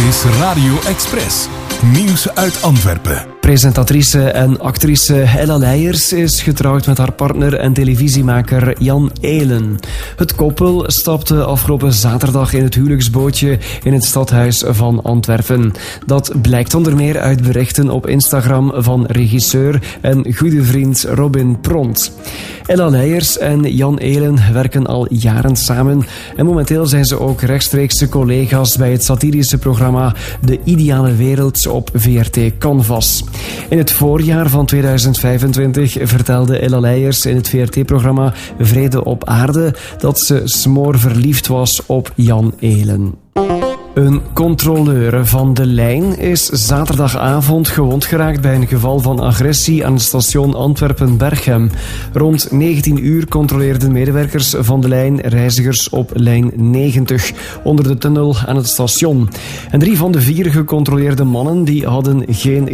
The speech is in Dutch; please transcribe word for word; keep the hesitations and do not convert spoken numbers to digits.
is Radio Express. Nieuws uit Antwerpen. Presentatrice en actrice Ella Leijers is getrouwd met haar partner en televisiemaker Jan Eelen. Het koppel stapte afgelopen zaterdag in het huwelijksbootje in het stadhuis van Antwerpen. Dat blijkt onder meer uit berichten op Instagram van regisseur en goede vriend Robin Pront. Ella Leijers en Jan Eelen werken al jaren samen en momenteel zijn ze ook rechtstreekse collega's bij het satirische programma De Ideale Wereld op V R T Canvas. In het voorjaar van tweeduizend vijfentwintig vertelde Ella Leijers in het V R T-programma Vrede op Aarde dat ze smoorverliefd was op Jan Eelen. Een controleur van de lijn is zaterdagavond gewond geraakt bij een geval van agressie aan het station Antwerpen-Berchem. Rond negentien uur controleerden medewerkers van de lijn reizigers op lijn negentig onder de tunnel aan het station. En drie van de vier gecontroleerde mannen die hadden geen